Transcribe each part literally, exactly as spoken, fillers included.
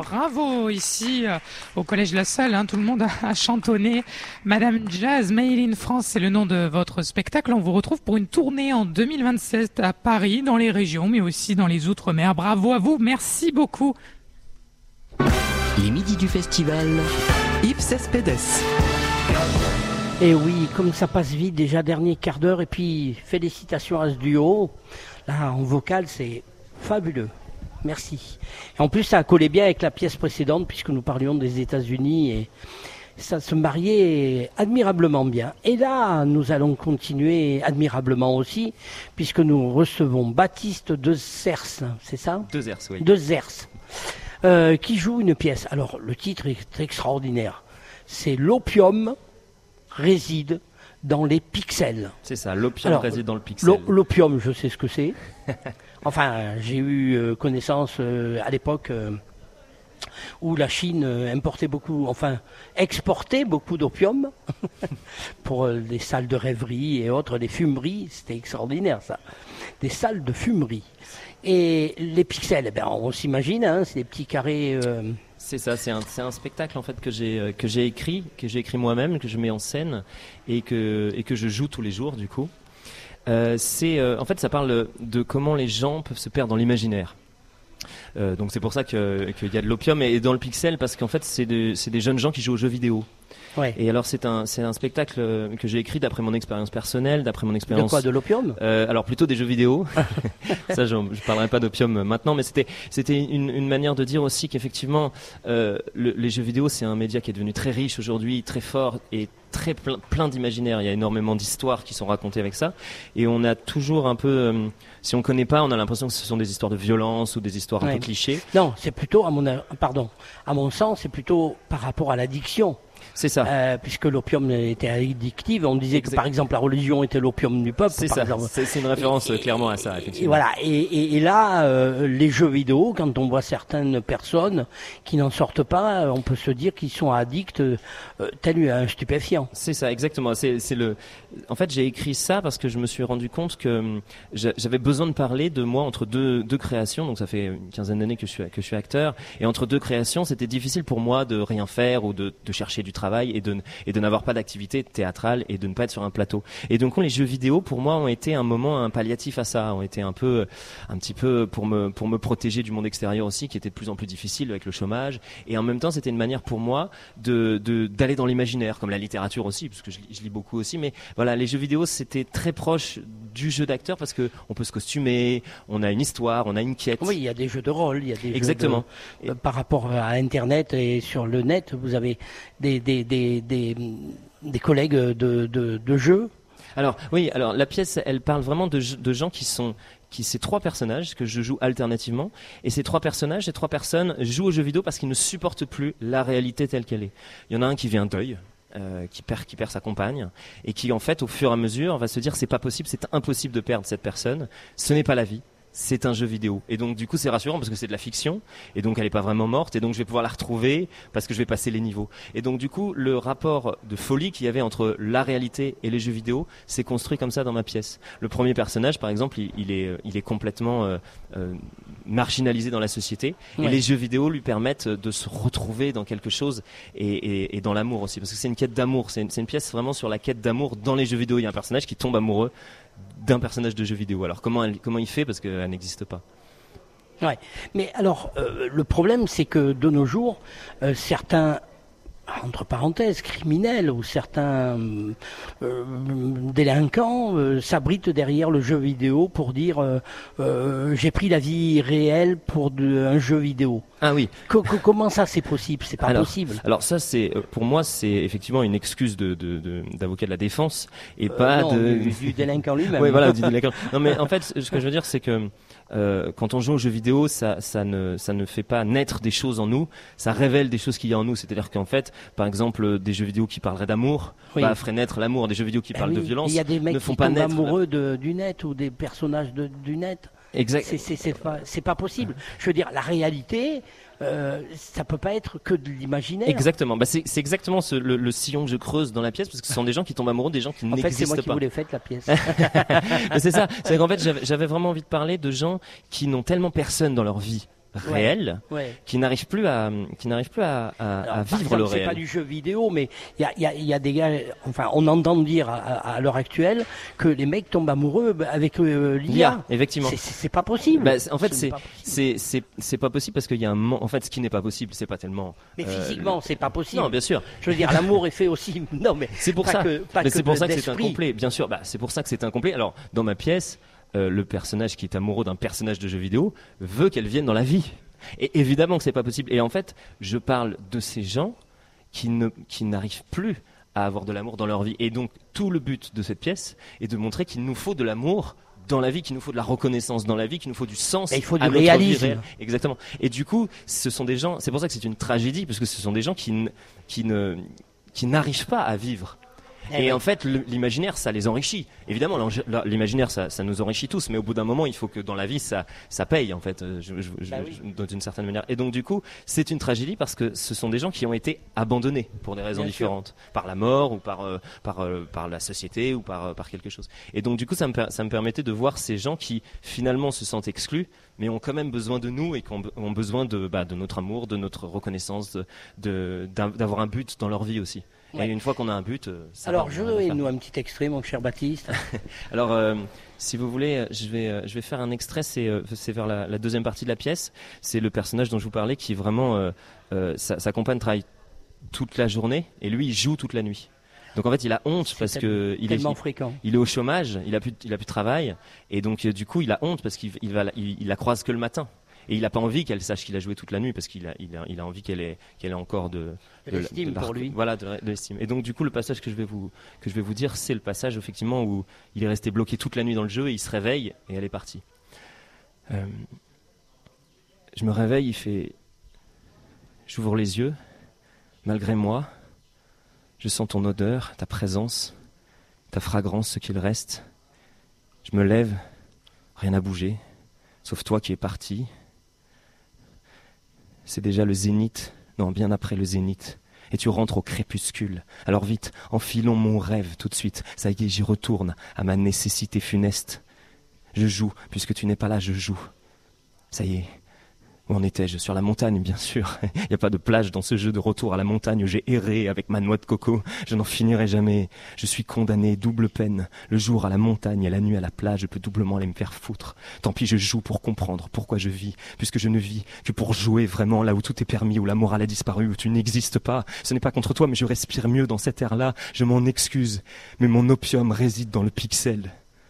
bravo ici euh, au Collège La Salle, hein, tout le monde a, a chantonné. Madame Jazz, Made in France, c'est le nom de votre spectacle. On vous retrouve pour une tournée en deux mille vingt-sept à Paris, dans les régions, mais aussi dans les Outre-mer. Bravo à vous, merci beaucoup. Les midis du festival, Yves Cespedes. Et oui, comme ça passe vite, déjà dernier quart d'heure, et puis félicitations à ce duo. Là, en vocal, c'est fabuleux. Merci. Et en plus, ça a collé bien avec la pièce précédente, puisque nous parlions des États-Unis, et ça se mariait admirablement bien. Et là, nous allons continuer admirablement aussi, puisque nous recevons Baptiste de Zers, c'est ça ? De Zers, oui. De Zers, euh, qui joue une pièce. Alors, le titre est extraordinaire. C'est L'opium réside dans les pixels. C'est ça, l'opium Alors, réside dans le pixel. L'opium, je sais ce que c'est. Enfin, j'ai eu euh, connaissance euh, à l'époque euh, où la Chine euh, importait beaucoup, enfin, exportait beaucoup d'opium pour euh, des salles de rêverie et autres, des fumeries. C'était extraordinaire, ça. Des salles de fumerie. Et les pixels, eh ben, on s'imagine, hein, c'est des petits carrés... Euh, C'est ça, c'est un, c'est un spectacle en fait que j'ai euh, que j'ai écrit, que j'ai écrit moi-même, que je mets en scène et que et que je joue tous les jours du coup. Euh, c'est euh, en fait ça parle de comment les gens peuvent se perdre dans l'imaginaire. Euh, donc c'est pour ça que qu'il y a de l'opium et, et dans le pixel parce qu'en fait c'est de, c'est des jeunes gens qui jouent aux jeux vidéo. Ouais. Et alors c'est un c'est un spectacle que j'ai écrit d'après mon expérience personnelle, d'après mon expérience. De quoi, de l'opium ? euh, Alors plutôt des jeux vidéo. Ça, je, je parlerai pas d'opium maintenant, mais c'était c'était une, une manière de dire aussi qu'effectivement euh, le, les jeux vidéo c'est un média qui est devenu très riche aujourd'hui, très fort et très plein, plein d'imaginaire. Il y a énormément d'histoires qui sont racontées avec ça, et on a toujours un peu, euh, si on connaît pas, on a l'impression que ce sont des histoires de violence ou des histoires ouais. un peu clichés. Non, c'est plutôt à mon pardon, à mon sens, c'est plutôt par rapport à l'addiction. C'est ça. Euh, puisque l'opium était addictif, on disait exact. que par exemple la religion était l'opium du peuple. C'est par ça. Exemple. C'est, c'est une référence et, clairement à ça. Effectivement. Et voilà. Et, et, et là, euh, les jeux vidéo, quand on voit certaines personnes qui n'en sortent pas, on peut se dire qu'ils sont addicts, euh, tel un stupéfiant. C'est ça, exactement. C'est, c'est le. En fait, j'ai écrit ça parce que je me suis rendu compte que hum, j'avais besoin de parler de moi entre deux deux créations. Donc ça fait une quinzaine d'années que je suis que je suis acteur, et entre deux créations, c'était difficile pour moi de rien faire ou de, de chercher du travail et de et de n'avoir pas d'activité théâtrale et de ne pas être sur un plateau. Et donc les jeux vidéo pour moi ont été un moment, un palliatif à ça, ont été un peu, un petit peu pour me pour me protéger du monde extérieur aussi, qui était de plus en plus difficile avec le chômage. Et en même temps, c'était une manière pour moi de de d'aller dans l'imaginaire, comme la littérature aussi, parce que je, je lis beaucoup aussi. Mais voilà, les jeux vidéo c'était très proche du jeu d'acteur parce que on peut se costumer, on a une histoire, on a une quête. Oui, il y a des jeux de rôle, il y a des exactement. Jeux de, euh, par rapport à Internet et sur le net, vous avez des des des des, des collègues de, de de jeu. Alors oui, alors la pièce, elle parle vraiment de, de gens qui sont qui ces trois personnages que je joue alternativement, et ces trois personnages, ces trois personnes jouent aux jeux vidéo parce qu'ils ne supportent plus la réalité telle qu'elle est. Il y en a un qui vit un deuil. Euh, qui perd qui perd sa compagne et qui en fait au fur et à mesure va se dire c'est pas possible, c'est impossible de perdre cette personne, ce n'est pas la vie, c'est un jeu vidéo. Et donc du coup c'est rassurant parce que c'est de la fiction et donc elle est pas vraiment morte et donc je vais pouvoir la retrouver parce que je vais passer les niveaux. Et donc du coup le rapport de folie qu'il y avait entre la réalité et les jeux vidéo s'est construit comme ça dans ma pièce. Le premier personnage par exemple il, il est il est complètement euh, euh, marginalisé dans la société et ouais. les jeux vidéo lui permettent de se retrouver dans quelque chose et, et, et dans l'amour aussi parce que c'est une quête d'amour, c'est une, c'est une pièce vraiment sur la quête d'amour dans les jeux vidéo. Il y a un personnage qui tombe amoureux d'un personnage de jeu vidéo. Alors comment elle, comment il fait parce qu'elle n'existe pas. Ouais. Mais alors euh, le problème c'est que de nos jours euh, certains entre parenthèses criminels ou certains euh, délinquants euh, s'abritent derrière le jeu vidéo pour dire euh, euh, j'ai pris la vie réelle pour de, un jeu vidéo. Ah oui. Co- co- comment ça c'est possible ? C'est pas alors, possible. Alors ça c'est pour moi c'est effectivement une excuse de, de, de d'avocat de la défense et euh, pas non, de du, du délinquant lui-même. Oui voilà du délinquant. Non mais en fait ce que je veux dire c'est que euh, quand on joue aux jeux vidéo ça ça ne ça ne fait pas naître des choses en nous, ça révèle des choses qu'il y a en nous. C'est-à-dire qu'en fait par exemple des jeux vidéo qui parleraient d'amour oui. bah, feraient naître l'amour. Des jeux vidéo qui ben parlent oui. de violence il y a des mecs ne font qui pas tombent naître amoureux de, du net ou des personnages de, du net. Exact. C'est, c'est, c'est, pas, c'est pas possible. Je veux dire, la réalité, euh, ça peut pas être que de l'imaginaire. Exactement. Bah c'est, c'est exactement ce, le, le sillon que je creuse dans la pièce parce que ce sont des gens qui tombent amoureux, des gens qui en n'existent pas. En fait, c'est moi qui vous l'ai faite, la pièce. Mais c'est ça. C'est qu'en fait, j'avais, j'avais vraiment envie de parler de gens qui n'ont tellement personne dans leur vie. réel, ouais. qui n'arrivent plus à, qui n'arrivent plus à, à, Alors, à vivre exemple, le c'est réel. pas du jeu vidéo, mais il y a, y, a, y a des gars, enfin, on entend dire à, à, à l'heure actuelle que les mecs tombent amoureux avec euh, l'I A. L'I A, effectivement. C'est, c'est pas possible. Bah, c'est- en fait, Ce c'est, n'est pas possible. c'est, c'est, c'est pas possible parce qu'il y a un, man- en fait, ce qui n'est pas possible, c'est pas tellement. Mais euh, physiquement, c'est pas possible. Non, bien sûr. Je veux dire, l'amour est fait aussi. Non, mais C'est pour pas ça. que, pas Mais que c'est pour de- ça que c'est d'esprit. incomplet. Bien sûr, bah, c'est pour ça que c'est incomplet. Alors, dans ma pièce, euh, le personnage qui est amoureux d'un personnage de jeu vidéo veut qu'elle vienne dans la vie. Et évidemment que c'est pas possible. Et en fait, je parle de ces gens qui ne, qui n'arrivent plus à avoir de l'amour dans leur vie. Et donc, tout le but de cette pièce est de montrer qu'il nous faut de l'amour dans la vie, qu'il nous faut de la reconnaissance dans la vie, qu'il nous faut du sens. Et il faut à du notre vie réalisme. réelle. Exactement. Et du coup, ce sont des gens, c'est pour ça que c'est une tragédie, parce que ce sont des gens qui, n- qui ne, qui n'arrivent pas à vivre. Eh Et oui. en fait, le- l'imaginaire, ça les enrichit. Évidemment, l'engi- la- l'imaginaire, ça, ça nous enrichit tous, mais au bout d'un moment, il faut que dans la vie, ça, ça paye, en fait, euh, je, je, je- Bah oui. je- d'une certaine manière. Et donc, du coup, c'est une tragédie parce que ce sont des gens qui ont été abandonnés pour des raisons Bien sûr. différentes, par la mort ou par, euh, par, euh, par la société ou par, euh, par quelque chose. Et donc, du coup, ça me, per- ça me permettait de voir ces gens qui, finalement, se sentent exclus, mais ont quand même besoin de nous et qui ont, be- ont besoin de, bah, de notre amour, de notre reconnaissance, de, de- d'un- d'avoir un but dans leur vie aussi. Ouais. Et une fois qu'on a un but, euh, ça Alors, va, je on va faire. nous un petit extrait, mon cher Baptiste. Alors, euh, si vous voulez, euh, je vais, euh, je vais faire un extrait, c'est, euh, c'est vers la, la deuxième partie de la pièce. C'est le personnage dont je vous parlais qui vraiment, euh, euh, sa, sa compagne travaille toute la journée et lui, il joue toute la nuit. Donc en fait, il a honte C'est parce tel- que il est, Tellement fréquent. il est au chômage, il a plus, de- il a plus de travail et donc euh, du coup, il a honte parce qu'il il va, la- il, il la croise que le matin. Et il n'a pas envie qu'elle sache qu'il a joué toute la nuit parce qu'il a, il a, il a envie qu'elle ait, qu'elle ait encore de, De la- l'estime de la- pour lui. Voilà, de, la- de l'estime. Et donc du coup, le passage que je vais vous, que je vais vous dire, c'est le passage effectivement où il est resté bloqué toute la nuit dans le jeu et il se réveille et elle est partie. Euh, je me réveille, il fait, j'ouvre les yeux, malgré moi, je sens ton odeur, ta présence, ta fragrance, ce qu'il reste. Je me lève, rien n'a bougé, sauf toi qui es parti. C'est déjà le zénith, non, bien après le zénith. Et tu rentres au crépuscule. Alors vite, enfilons mon rêve tout de suite. Ça y est, j'y retourne, à ma nécessité funeste. Je joue, puisque tu n'es pas là, je joue. Ça y est. Où en étais-je? Sur la montagne, bien sûr. Il n'y a pas de plage dans ce jeu de retour à la montagne où j'ai erré avec ma noix de coco. Je n'en finirai jamais. Je suis condamné, double peine. Le jour à la montagne et la nuit à la plage, je peux doublement aller me faire foutre. Tant pis, je joue pour comprendre pourquoi je vis, puisque je ne vis que pour jouer vraiment là où tout est permis, où la morale a disparu, où tu n'existes pas. Ce n'est pas contre toi, mais je respire mieux dans cet air-là. Je m'en excuse, mais mon opium réside dans le pixel.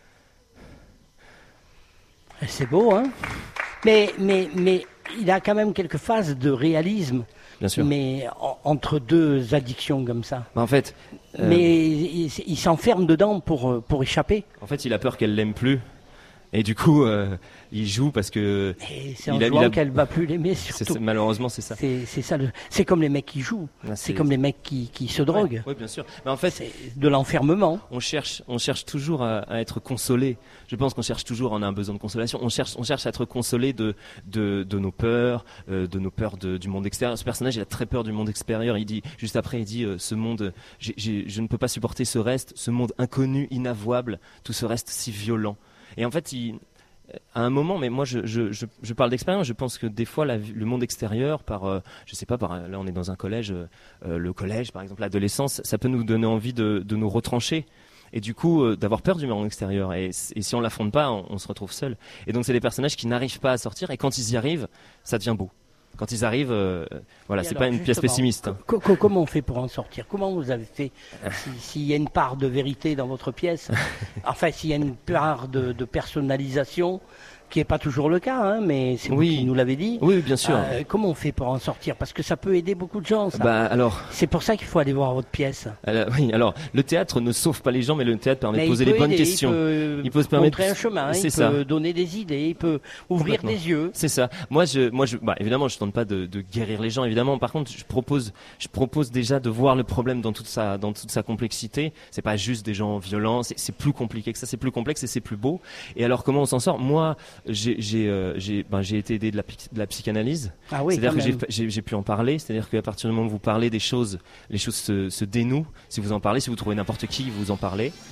C'est beau, hein? Mais, mais, mais il a quand même quelques phases de réalisme, Bien sûr. mais en- entre deux addictions comme ça. Bah, en fait, euh, Mais il, il s'enferme dedans pour, euh, pour échapper. en fait, il a peur qu'elle l'aime plus. Et du coup, euh, il joue parce que Et c'est en Il a- jouant il a- qu'elle va plus l'aimer, c'est, surtout. c'est- malheureusement c'est ça. C'est c'est ça. le- C'est comme les mecs qui jouent. Ah, C'est comme les mecs qui, qui se droguent. Oui, bien sûr. Mais en fait, C'est de l'enfermement. on cherche, on cherche toujours à, à être consolé. Je pense qu'on cherche toujours, on a un besoin de consolation. On cherche, on cherche à être consolé de, de, de nos peurs, euh, de nos peurs de- du monde extérieur. Ce personnage, il a très peur du monde extérieur. Il dit, juste après, il dit, euh, ce monde, j'ai, j'ai, je ne peux pas supporter ce reste, ce monde inconnu, inavouable, tout ce reste si violent. Et en fait, il, à un moment, mais moi je, je, je, je parle d'expérience, je pense que des fois la, le monde extérieur, par, euh, je sais pas, par, là on est dans un collège, euh, euh, le collège par exemple, l'adolescence, ça peut nous donner envie de, de nous retrancher. Et du coup, euh, d'avoir peur du monde extérieur. Et, et si on l'affronte pas, on, on se retrouve seul. Et donc c'est des personnages qui n'arrivent pas à sortir, et quand ils y arrivent, ça devient beau. Quand ils arrivent, euh, voilà, Et c'est alors, pas une pièce justement, pessimiste. hein. co- co- comment on fait pour en sortir? Comment vous avez fait? Si- S'il y a une part de vérité dans votre pièce, enfin, s'il y a une part de, de personnalisation, qui n'est pas toujours le cas, hein, mais c'est Oui. vous qui nous l'avez dit. Oui, bien sûr. Euh, comment on fait pour en sortir? Parce que ça peut aider beaucoup de gens, ça. Bah alors, C'est pour ça qu'il faut aller voir votre pièce. alors, oui, alors le théâtre ne sauve pas les gens, mais le théâtre permet Mais de il poser peut les bonnes aider, questions. Il peut, Il peut se permettre- montrer un chemin, C'est il ça. peut donner des idées, il peut ouvrir Complètement. des yeux. C'est ça. Moi, je, moi, je, bah, évidemment, je tente pas de, de guérir les gens, évidemment. Par contre, je propose, je propose déjà de voir le problème dans toute sa, dans toute sa complexité. C'est pas juste des gens violents. C'est, c'est plus compliqué que ça. C'est plus complexe et c'est plus beau. Et alors, comment on s'en sort? Moi, j'ai, j'ai, euh, j'ai, ben, j'ai été aidé de la, psy- de la psychanalyse. Ah oui, C'est-à-dire quand que j'ai, même. j'ai, j'ai pu en parler. C'est-à-dire qu'à partir du moment où vous parlez des choses, les choses se, se dénouent. Si vous en parlez, si vous trouvez n'importe qui, vous en parlez.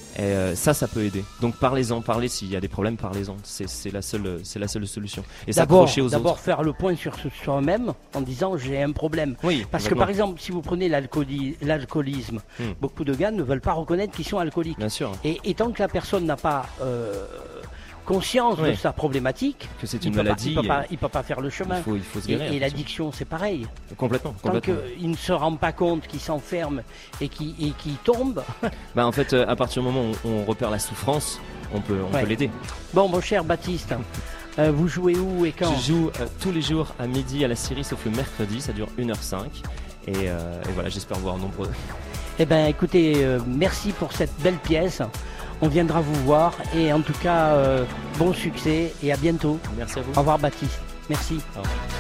Et euh, ça, ça peut aider. Donc parlez-en, parlez s'il y a des problèmes, parlez-en. C'est, c'est la seule, c'est la seule solution. Et d'abord, s'accrocher aux d'abord autres. faire le point sur soi-même en disant j'ai un problème. Oui, Parce que complètement. par exemple, si vous prenez l'alcooli- l'alcoolisme, Hmm. beaucoup de gars ne veulent pas reconnaître qu'ils sont alcooliques. Bien sûr, Et, et tant que la personne n'a pas euh, conscience Oui. de sa problématique, que c'est il une peut pas- maladie. il peut pas, et il peut pas faire le chemin. il faut, il faut se Et, guérir. et bien sûr. l'addiction, c'est pareil. Complètement, Tant complètement. qu'il ne se rend pas compte qu'il s'enferme et qu'il et qu'il tombe. Bah, en fait, euh, à partir du moment où on repère la souffrance, on peut, on Ouais. peut l'aider. Bon, mon cher Baptiste, euh, vous jouez où et quand? Je joue euh, tous les jours à midi à la Syrie, sauf le mercredi, ça dure une heure cinq. Et, euh, et voilà, j'espère vous voir nombreux. Eh bien, écoutez, euh, merci pour cette belle pièce. On viendra vous voir. Et en tout cas, euh, bon succès et à bientôt. Merci à vous. Au revoir, Baptiste. Merci. Au revoir.